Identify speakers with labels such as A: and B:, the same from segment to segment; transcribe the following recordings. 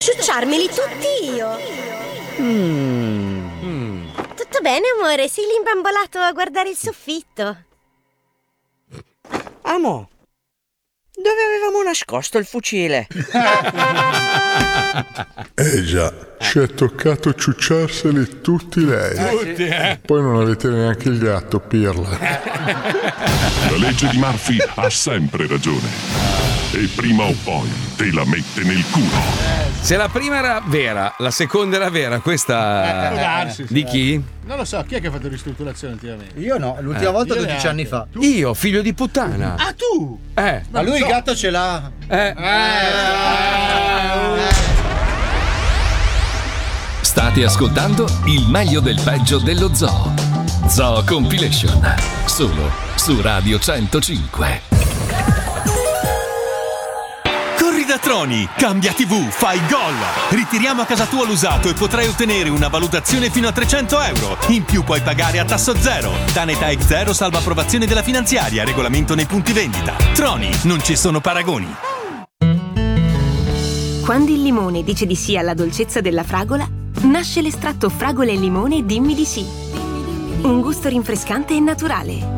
A: ciucciarmeli tutti io. Tutto bene, amore? Sei lì imbambolato a guardare il soffitto.
B: Amo, dove avevamo nascosto il fucile?
C: Già, ci è toccato ciucciarseli tutti lei.
D: Tutti,
C: Poi non avete neanche il gatto, pirla.
E: La legge di Murphy ha sempre ragione. E prima o poi te la mette nel culo.
D: Se la prima era vera, la seconda era vera, questa
F: può darsi,
D: di chi?
F: Non lo so, chi è che ha fatto ristrutturazione ultimamente?
G: Io no, l'ultima volta
F: Io
G: 12 anni fa.
D: Io, figlio di puttana.
F: Ah, tu?
G: Ma lui il gatto ce l'ha.
H: State ascoltando il meglio del peggio dello zoo. Zoo Compilation. Solo su Radio 105.
I: Corri da Troni, cambia TV, fai gol. Ritiriamo a casa tua l'usato e potrai ottenere una valutazione fino a 300 euro. In più puoi pagare a tasso zero. Taneta X0 salva approvazione della finanziaria, regolamento nei punti vendita. Troni, non ci sono paragoni.
J: Quando il limone dice di sì alla dolcezza della fragola, nasce l'estratto fragola e limone Dimmi di sì. Un gusto rinfrescante e naturale.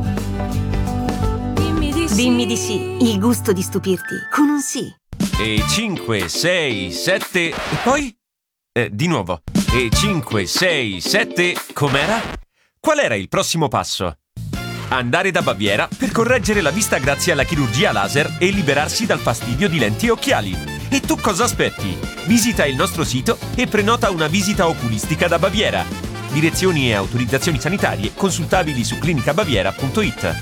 J: Dimmi di sì, il gusto di stupirti con un sì.
K: E 5, 6, 7 e poi? Di nuovo. E 5, 6, 7, com'era? Qual era il prossimo passo? Andare da Baviera per correggere la vista grazie alla chirurgia laser e liberarsi dal fastidio di lenti e occhiali. E tu cosa aspetti? Visita il nostro sito e prenota una visita oculistica da Baviera. Direzioni e autorizzazioni sanitarie consultabili su clinicabaviera.it.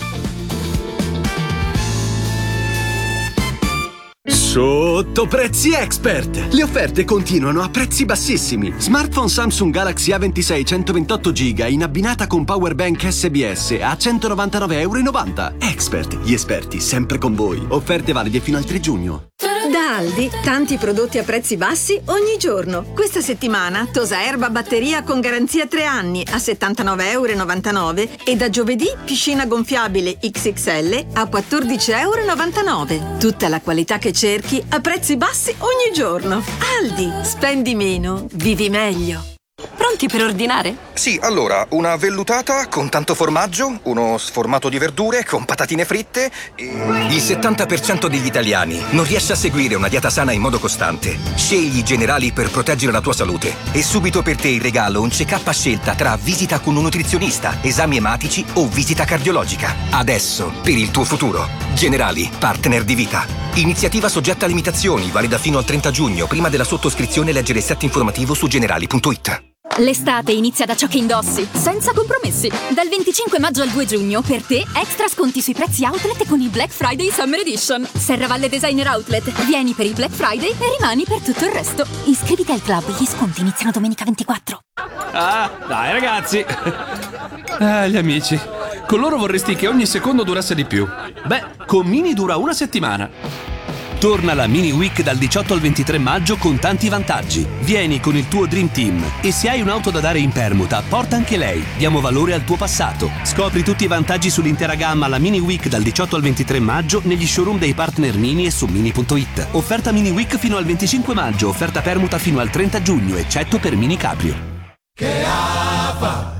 L: Sotto prezzi expert! Le offerte continuano a prezzi bassissimi. Smartphone Samsung Galaxy A26 128 GB in abbinata con powerbank SBS a €199,90. Expert, gli esperti sempre con voi. Offerte valide fino al 3 giugno.
M: Da Aldi, tanti prodotti a prezzi bassi ogni giorno. Questa settimana tosa erba batteria con garanzia 3 anni a €79,99 e da giovedì piscina gonfiabile XXL a €14,99. Tutta la qualità che cerchi a prezzi bassi ogni giorno. Aldi, spendi meno, vivi meglio.
N: Pronti per ordinare?
O: Sì, allora, una vellutata con tanto formaggio, uno sformato di verdure con patatine fritte e... Il 70% degli italiani non riesce a seguire una dieta sana in modo costante. Scegli i Generali per proteggere la tua salute. E subito per te in regalo un check-up a scelta tra visita con un nutrizionista, esami ematici o visita cardiologica. Adesso, per il tuo futuro. Generali, partner di vita. Iniziativa soggetta a limitazioni, valida fino al 30 giugno. Prima della sottoscrizione leggere il set informativo su generali.it.
N: L'estate inizia da ciò che indossi, senza compromessi. Dal 25 maggio al 2 giugno, per te, extra sconti sui prezzi outlet con il Black Friday Summer Edition. Serravalle Designer Outlet. Vieni per il Black Friday e rimani per tutto il resto. Iscriviti al club, gli sconti iniziano domenica 24.
P: Ah, dai ragazzi. Gli amici. Con loro vorresti che ogni secondo durasse di più. Beh, con Mini dura una settimana. Torna la Mini Week dal 18 al 23 maggio con tanti vantaggi. Vieni con il tuo Dream Team e se hai un'auto da dare in permuta, porta anche lei. Diamo valore al tuo passato. Scopri tutti i vantaggi sull'intera gamma alla Mini Week dal 18 al 23 maggio negli showroom dei partner Mini e su Mini.it. Offerta Mini Week fino al 25 maggio, offerta permuta fino al 30 giugno, eccetto per Mini Caprio.
Q: Che fa?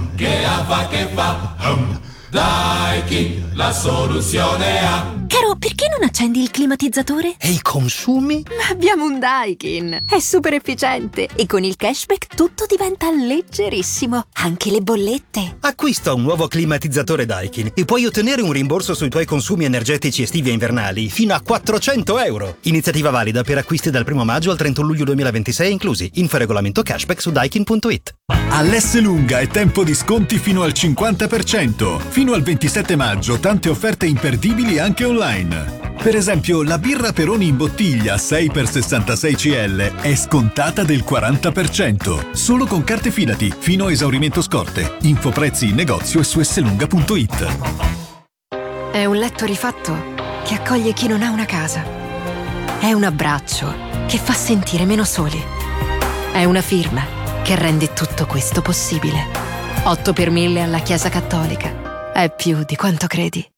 Q: Daikin, la soluzione ha.
N: Caro, perché non accendi il climatizzatore?
G: E i consumi?
N: Ma abbiamo un Daikin. È super efficiente e con il cashback tutto diventa leggerissimo. Anche le bollette.
G: Acquista un nuovo climatizzatore Daikin e puoi ottenere un rimborso sui tuoi consumi energetici estivi e invernali fino a €400. Iniziativa valida per acquisti dal 1 maggio al 31 luglio 2026 inclusi. Info regolamento cashback su daikin.it.
R: All'Esselunga è tempo di sconti fino al 50%. Fino al 27 maggio tante offerte imperdibili anche online. Per esempio, la birra Peroni in bottiglia 6x66 CL è scontata del 40%. Solo con carte Fidati, fino a esaurimento scorte. Info prezzi in negozio e su esselunga.it.
J: È un letto rifatto che accoglie chi non ha una casa. È un abbraccio che fa sentire meno soli. È una firma che rende tutto questo possibile. 8 per 1000 alla Chiesa Cattolica. È più di quanto credi.